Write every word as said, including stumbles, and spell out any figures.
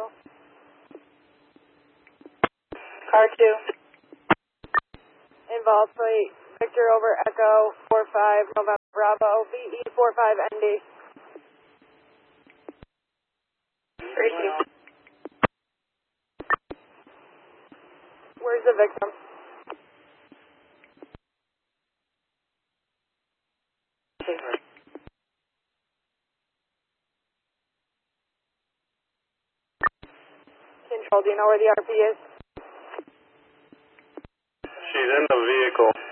vehicle. Car two. Involved plate Victor over Echo four five November Bravo V E four five N D. Received. Where's the victim? Control, do you know where the R P is? She's in the vehicle.